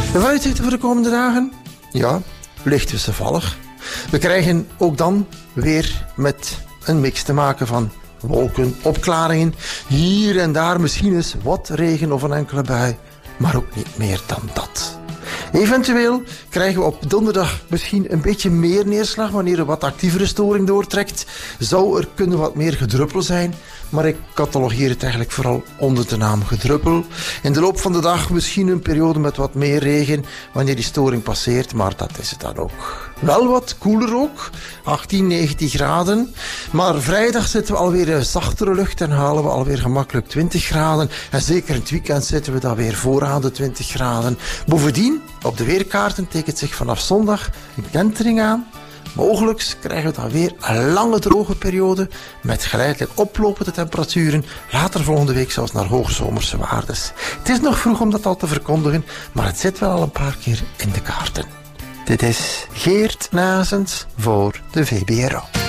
De vooruitzichten voor de komende dagen? Ja, licht wisselvallig. We krijgen ook dan weer met een mix te maken van wolken, opklaringen. Hier en daar misschien eens wat regen of een enkele bui, maar ook niet meer dan dat. Eventueel krijgen we op donderdag misschien een beetje meer neerslag wanneer een wat actievere storing doortrekt. Zou er kunnen wat meer gedruppel zijn, maar ik catalogeer het eigenlijk vooral onder de naam gedruppel. In de loop van de dag misschien een periode met wat meer regen wanneer die storing passeert, maar dat is het dan ook. Wel wat koeler ook, 18, 19 graden. Maar vrijdag zitten we alweer in zachtere lucht en halen we alweer gemakkelijk 20 graden. En zeker in het weekend zitten we dan weer vooraan de 20 graden. Bovendien, op de weerkaarten tekent zich vanaf zondag een kentering aan. Mogelijk krijgen we dan weer een lange droge periode met geleidelijk oplopende temperaturen. Later volgende week zelfs naar hoogzomerse waardes. Het is nog vroeg om dat al te verkondigen, maar het zit wel al een paar keer in de kaarten. Dit is Geert Nazens voor de VBRO.